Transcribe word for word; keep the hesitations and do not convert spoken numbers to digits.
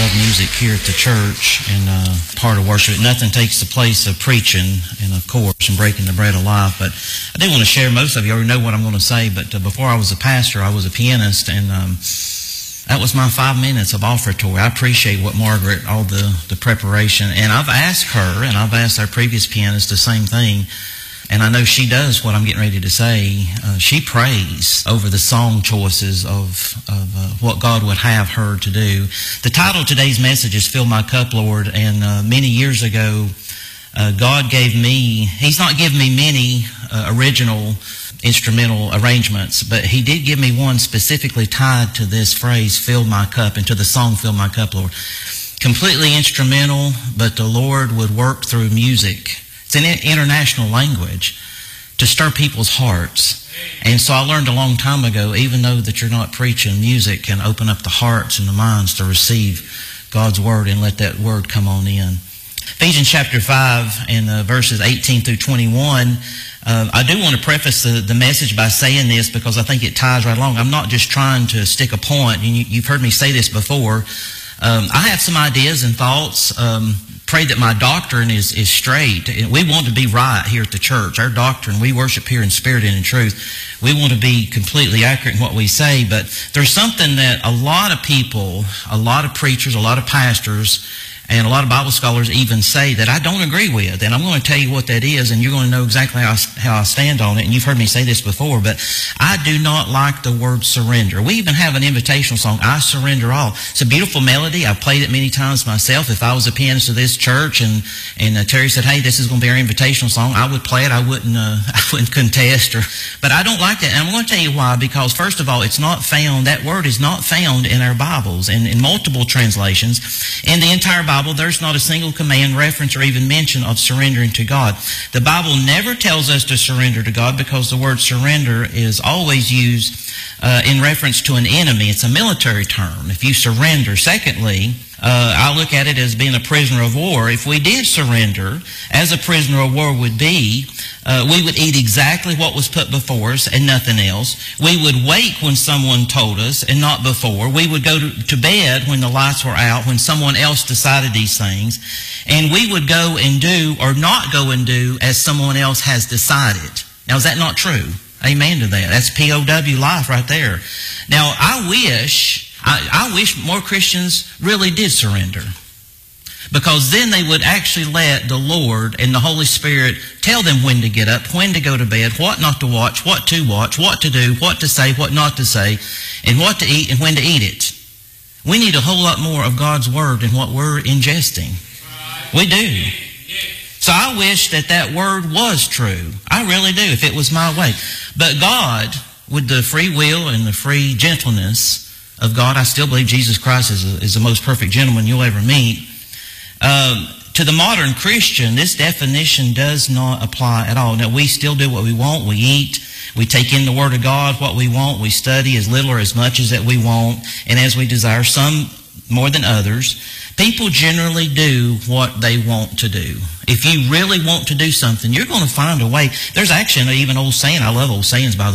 love music here at the church and uh, part of worship. Nothing takes the place of preaching and, of course, and breaking the bread of life. But I do want to share, most of you already know what I'm going to say, but uh, before I was a pastor, I was a pianist, and um, that was my five minutes of offertory. I appreciate what Margaret, all the, the preparation, and I've asked her, and I've asked our previous pianist the same thing. And I know she does what I'm getting ready to say. Uh, she prays over the song choices of, of uh, what God would have her to do. The title of today's message is Fill My Cup, Lord. And uh, many years ago, uh, God gave me, He's not given me many uh, original instrumental arrangements, but He did give me one specifically tied to this phrase, fill my cup, and to the song, Fill My Cup, Lord. Completely instrumental, but the Lord would work through music. It's an international language to stir people's hearts. And so I learned a long time ago, even though that you're not preaching, music can open up the hearts and the minds to receive God's Word and let that Word come on in. Ephesians chapter five and uh, verses eighteen through twenty-one. Uh, I do want to preface the, the message by saying this because I think it ties right along. I'm not just trying to stick a point. And you, you've heard me say this before. Um, I have some ideas and thoughts. Um, Pray that my doctrine is, is straight. We want to be right here at the church. Our doctrine, we worship here in spirit and in truth. We want to be completely accurate in what we say, but there's something that a lot of people, a lot of preachers, a lot of pastors, and a lot of Bible scholars even say that I don't agree with. And I'm going to tell you what that is, and you're going to know exactly how I, how I stand on it. And you've heard me say this before, but I do not like the word surrender. We even have an invitational song, I Surrender All. It's a beautiful melody. I've played it many times myself. If I was a pianist of this church and, and uh, Terry said, hey, this is going to be our invitational song, I would play it. I wouldn't, uh, I wouldn't contest. Or, but I don't like that. And I'm going to tell you why. Because first of all, it's not found, that word is not found in our Bibles and in multiple translations. In the entire Bible, there's not a single command, reference, or even mention of surrendering to God. The Bible never tells us to surrender to God because the word surrender is always used uh, in reference to an enemy. It's a military term. If you surrender. Secondly, uh, I look at it as being a prisoner of war. If we did surrender, as a prisoner of war would be, uh, we would eat exactly what was put before us and nothing else. We would wake when someone told us and not before. We would go to, to bed when the lights were out, when someone else decided these things. And we would go and do or not go and do as someone else has decided. Now, is that not true? Amen to that. That's P O W life right there. Now, I wish, I, I wish more Christians really did surrender. Because then they would actually let the Lord and the Holy Spirit tell them when to get up, when to go to bed, what not to watch, what to watch, what to do, what to say, what not to say, and what to eat and when to eat it. We need a whole lot more of God's Word than what we're ingesting. We do. So I wish that that word was true. I really do, if it was my way. But God, with the free will and the free gentleness of God, I still believe Jesus Christ is, a, is the most perfect gentleman you'll ever meet. Um, to the modern Christian, this definition does not apply at all. Now, we still do what we want. We eat. We take in the Word of God what we want. We study as little or as much as that we want and as we desire, some more than others. People generally do what they want to do. If you really want to do something, you're going to find a way. There's actually even an old saying. I love old sayings, by the way.